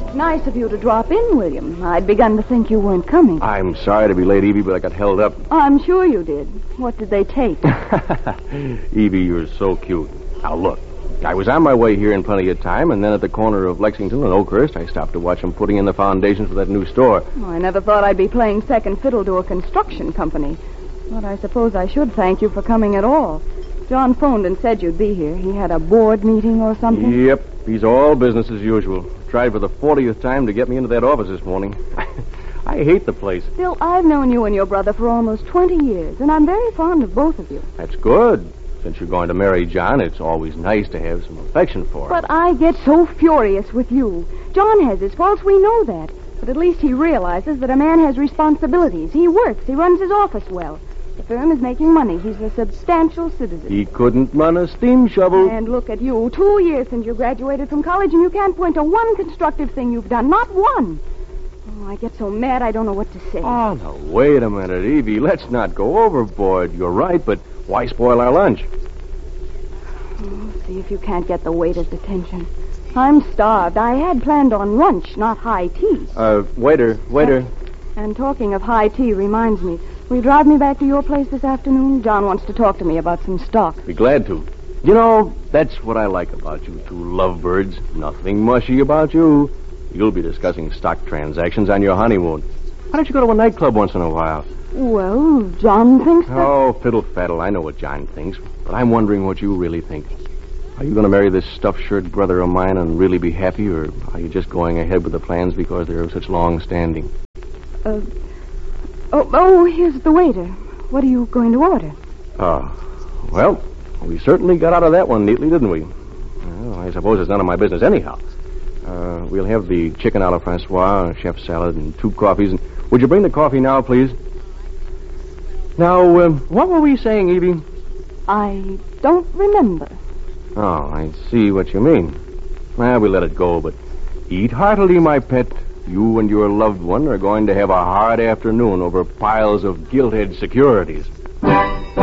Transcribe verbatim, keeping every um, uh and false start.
Nice of you to drop in, William. I'd begun to think you weren't coming. I'm sorry to be late, Evie, but I got held up. I'm sure you did. What did they take? Evie, you're so cute. Now, look. I was on my way here in plenty of time, and then at the corner of Lexington and Oakhurst, I stopped to watch them putting in the foundations for that new store. Oh, I never thought I'd be playing second fiddle to a construction company. But I suppose I should thank you for coming at all. John phoned and said you'd be here. He had a board meeting or something? Yep. He's all business as usual. Tried for the fortieth time to get me into that office this morning. I hate the place. Still, I've known you and your brother for almost twenty years, and I'm very fond of both of you. That's good. Since you're going to marry John, it's always nice to have some affection for him. But I get so furious with you. John has his faults, we know that. But at least he realizes that a man has responsibilities. He works. He runs his office well. The firm is making money. He's a substantial citizen. He couldn't run a steam shovel. And look at you. Two years since you graduated from college, and you can't point to one constructive thing you've done. Not one. Oh, I get so mad I don't know what to say. Oh, no, wait a minute, Evie. Let's not go overboard. You're right, but why spoil our lunch? Oh, see if you can't get the waiter's attention. I'm starved. I had planned on lunch, not high tea. Uh, waiter, waiter. Uh, and talking of high tea reminds me, will you drive me back to your place this afternoon? John wants to talk to me about some stock. Be glad to. You know, that's what I like about you two lovebirds. Nothing mushy about you. You'll be discussing stock transactions on your honeymoon. Why don't you go to a nightclub once in a while? Well, John thinks that... Oh, fiddle-faddle. I know what John thinks, but I'm wondering what you really think. Are you going to marry this stuffed shirt brother of mine and really be happy, or are you just going ahead with the plans because they're of such long standing? Uh, oh, oh, here's the waiter. What are you going to order? Oh, well, we certainly got out of that one neatly, didn't we? Well, I suppose it's none of my business anyhow. Uh, we'll have the chicken a la Francois, a chef salad, and two coffees. And would you bring the coffee now, please? Now, um, what were we saying, Evie? I don't remember. Oh, I see what you mean. Well, we let it go, but eat heartily, my pet. You and your loved one are going to have a hard afternoon over piles of gilt-edged securities.